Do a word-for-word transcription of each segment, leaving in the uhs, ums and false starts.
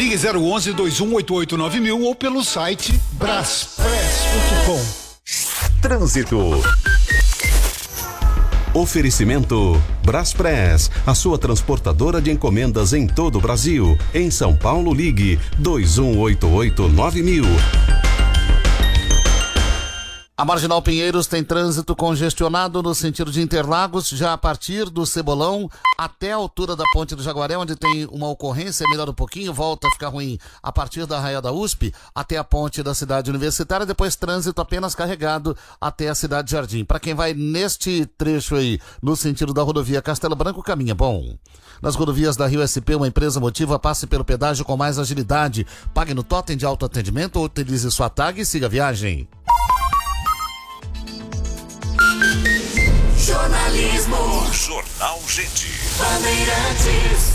Ligue zero onze, dois um oito oito nove mil ou pelo site braspress ponto com. Trânsito. Oferecimento Braspress, a sua transportadora de encomendas em todo o Brasil. Em São Paulo, ligue dois um oito oito nove mil. A Marginal Pinheiros tem trânsito congestionado no sentido de Interlagos, já a partir do Cebolão até a altura da Ponte do Jaguaré, onde tem uma ocorrência, melhora um pouquinho, volta a ficar ruim a partir da Arraial da U S P até a ponte da Cidade Universitária, depois trânsito apenas carregado até a Cidade Jardim. Para quem vai neste trecho aí, no sentido da rodovia Castelo Branco, caminha bom. Nas rodovias da Rio S P, uma empresa motiva, passe pelo pedágio com mais agilidade. Pague no totem de autoatendimento ou utilize sua tag e siga a viagem. Jornalismo. Jornal Gente. Bandeirantes.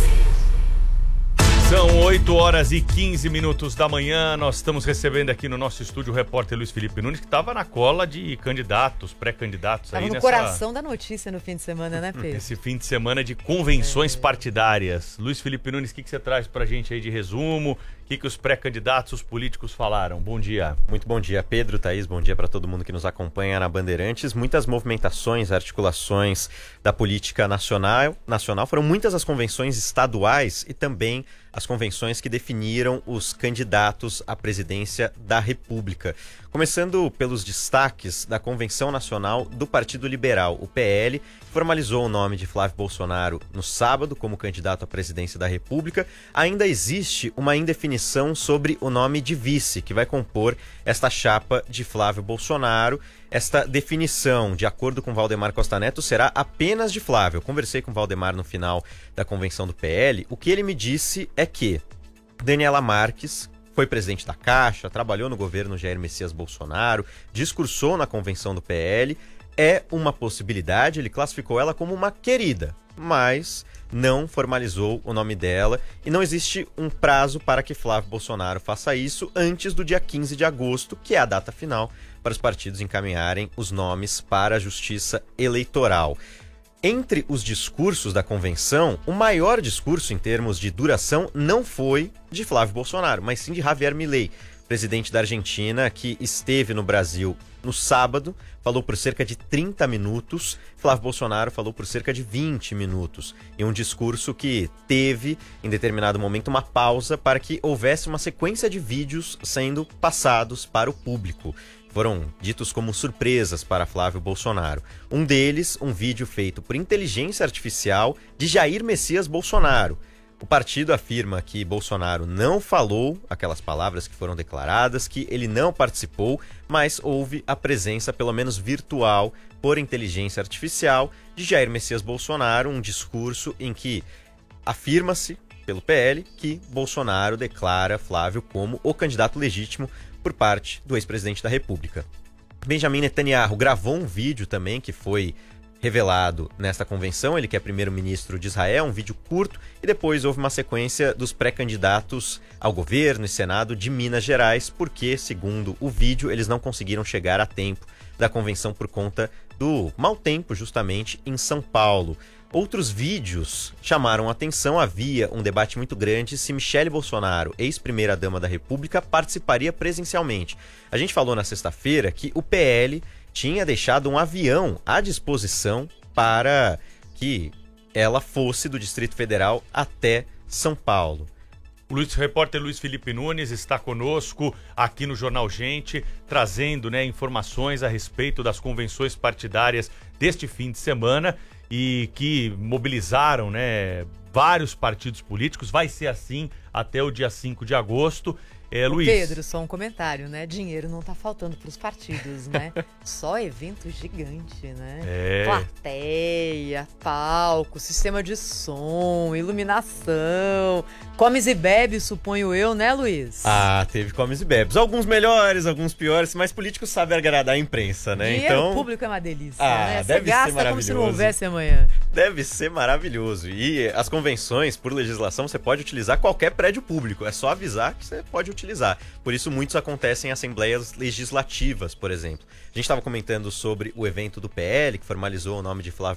São oito horas e quinze minutos da manhã. Nós estamos recebendo aqui no nosso estúdio o repórter Luiz Felipe Nunes, que estava na cola de candidatos, pré-candidatos. Estava aí no nessa... coração da notícia no fim de semana, né, Pedro? Esse fim de semana de convenções é. partidárias. Luiz Felipe Nunes, o que, que você traz pra gente aí de resumo? O que, que os pré-candidatos, os políticos falaram? Bom dia. Muito bom dia, Pedro, Thaís, bom dia para todo mundo que nos acompanha na Bandeirantes. Muitas movimentações, articulações da política nacional, nacional. Foram muitas as convenções estaduais e também as convenções que definiram os candidatos à presidência da República. Começando pelos destaques da Convenção Nacional do Partido Liberal, o P L, que formalizou o nome de Flávio Bolsonaro no sábado como candidato à presidência da República. Ainda existe uma indefinição sobre o nome de vice, que vai compor esta chapa de Flávio Bolsonaro. Esta definição, de acordo com Valdemar Costa Neto, será apenas de Flávio. Eu conversei com o Valdemar no final da convenção do P L. O que ele me disse é que Daniela Marques foi presidente da Caixa, trabalhou no governo Jair Messias Bolsonaro, discursou na convenção do P L. É uma possibilidade, ele classificou ela como uma querida, mas não formalizou o nome dela e não existe um prazo para que Flávio Bolsonaro faça isso antes do dia quinze de agosto, que é a data final para os partidos encaminharem os nomes para a Justiça Eleitoral. Entre os discursos da convenção, o maior discurso em termos de duração não foi de Flávio Bolsonaro, mas sim de Javier Milei, presidente da Argentina, que esteve no Brasil no sábado, falou por cerca de trinta minutos, Flávio Bolsonaro falou por cerca de vinte minutos, em um discurso que teve, em determinado momento, uma pausa para que houvesse uma sequência de vídeos sendo passados para o público. Foram ditos como surpresas para Flávio Bolsonaro. Um deles, um vídeo feito por inteligência artificial de Jair Messias Bolsonaro. O partido afirma que Bolsonaro não falou aquelas palavras que foram declaradas, que ele não participou, mas houve a presença, pelo menos virtual, por inteligência artificial, de Jair Messias Bolsonaro, um discurso em que afirma-se, pelo P L, que Bolsonaro declara Flávio como o candidato legítimo por parte do ex-presidente da República. Benjamin Netanyahu gravou um vídeo também que foi revelado nesta convenção, ele que é primeiro-ministro de Israel, um vídeo curto, e depois houve uma sequência dos pré-candidatos ao governo e Senado de Minas Gerais, porque, segundo o vídeo, eles não conseguiram chegar a tempo da convenção por conta do mau tempo, justamente, em São Paulo. Outros vídeos chamaram a atenção. Havia um debate muito grande se Michele Bolsonaro, ex-primeira-dama da República, participaria presencialmente. A gente falou na sexta-feira que o P L tinha deixado um avião à disposição para que ela fosse do Distrito Federal até São Paulo. O Luiz, repórter Luiz Felipe Nunes está conosco aqui no Jornal Gente, trazendo, né, informações a respeito das convenções partidárias deste fim de semana e que mobilizaram, né, vários partidos políticos. Vai ser assim até o dia cinco de agosto. É, Luiz. Pedro, só um comentário, né? Dinheiro não tá faltando pros partidos, né? Só evento gigante, né? É. Plateia, palco, sistema de som, iluminação, comes e bebes, suponho eu, né, Luiz? Ah, teve comes e bebes. Alguns melhores, alguns piores, mas políticos sabem agradar a imprensa, né? Dinheiro então... público é uma delícia, ah, né? Você deve gasta ser maravilhoso. como se não houvesse amanhã. Deve ser maravilhoso. E as convenções, por legislação, você pode utilizar qualquer prédio público. É só avisar que você pode utilizar. Por isso, muitos acontecem em assembleias legislativas, por exemplo. A gente estava comentando sobre o evento do P L, que formalizou o nome de Flávio